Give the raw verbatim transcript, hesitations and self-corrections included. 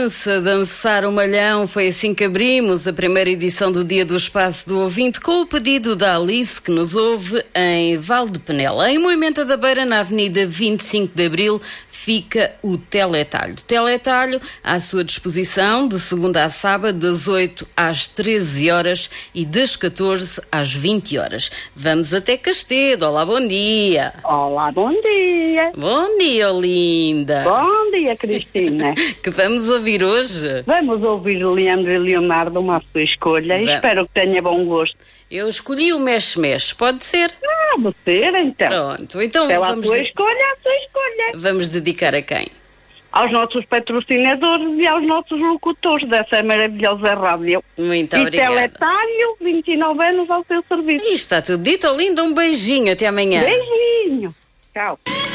Dança, dançar o malhão, foi assim que abrimos a primeira edição do Dia do Espaço do Ouvinte com o pedido da Alice, que nos ouve em Vale de Penela. Em Moimenta da Beira, na Avenida vinte e cinco de Abril, fica o Teletalho. Teletalho à sua disposição de segunda a sábado, das oito às treze horas e das catorze às vinte horas. Vamos até Castedo. Olá, bom dia. Olá, bom dia. Bom dia, linda. Bom dia, Cristina. Que vamos ouvir hoje? Vamos ouvir o Leandro e Leonardo, uma sua escolha, e espero que tenha bom gosto. Eu escolhi o mexe-mexe, pode ser? Ah, pode ser, então. Pronto, então Pela vamos... tua de... escolha, a tua escolha. Vamos dedicar a quem? Aos nossos patrocinadores e aos nossos locutores dessa maravilhosa rádio. Muito e obrigada. Teletalho, vinte e nove anos ao seu serviço. E está tudo dito, linda. Um beijinho, até amanhã. Beijinho. Tchau.